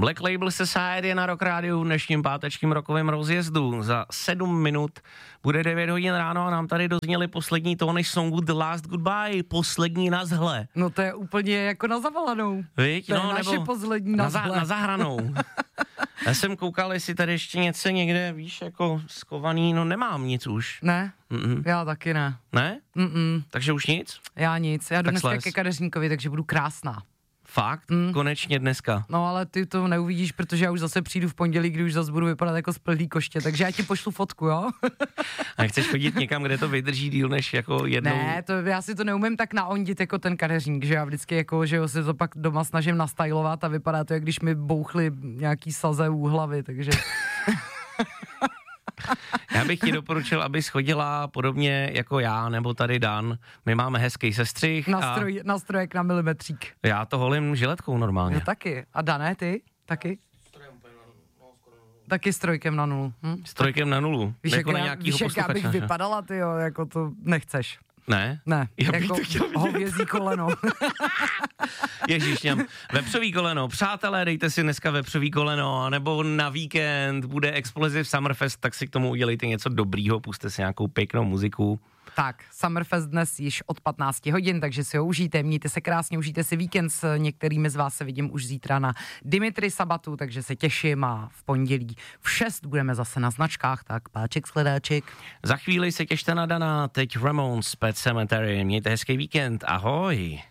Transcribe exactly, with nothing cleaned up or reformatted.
Black Label Society na Rock Rádiu v dnešním pátečním rokovém rozjezdu. Za sedm minut bude devět hodin ráno a nám tady dozněly poslední tóny songu The Last Goodbye, poslední na zhle. No to je úplně jako na zavalanou. Víš? To je no, naše nebo poslední na, na, za, zhle. na zahranou. Já jsem koukal, jestli tady ještě něco někde, víš, jako skovaný, no nemám nic už. Ne? Mm-mm. Já taky ne. Ne? Mm-mm. Takže už nic? Já nic. Já jdu Tak dneska sles. ke kadeřníkovi, takže budu krásná. Fakt? Mm. Konečně dneska. No ale ty to neuvidíš, protože já už zase přijdu v pondělí, kdy už zase budu vypadat jako splhlý koště, takže já ti pošlu fotku, jo? A chceš chodit někam, kde to vydrží díl než jako jednou? Ne, to, já si to neumím tak naondit jako ten kadeřník, že já vždycky jako, že jo, se to pak doma snažím nastylovat a vypadá to, jak když mi bouchly nějaký saze u hlavy, takže... Já bych ti doporučil, abys chodila podobně jako já, nebo tady Dan. My máme hezký sestřih. Nastroj, a nastrojek na milimetřík. Já to holím žiletkou normálně. Já taky. A Dané, ty? Taky? Taky s trojkem na nulu. Hm? S trojkem na nulu. Víš, jako jak, na já, nějakýho víš jak já bych posluchače. vypadala, ty jo, jako to nechceš. Ne? Ne, Já bych jako to chtěl vidět. hovězí koleno. Ježíš, vepřový koleno. Přátelé, dejte si dneska vepřový koleno, nebo na víkend bude Explosive Summerfest, tak si k tomu udělejte něco dobrýho, puste si nějakou pěknou muziku. Tak, Summerfest dnes již od patnácti hodin, takže si ho užijte, mějte se krásně, užijte si víkend, s některými z vás se vidím už zítra na Dimitri Sabatu, takže se těším a v pondělí v šest budeme zase na značkách, tak páček, shledáček. Za chvíli se těšte na Dana, teď Ramones, Pet Cemetery, mějte hezký víkend, ahoj.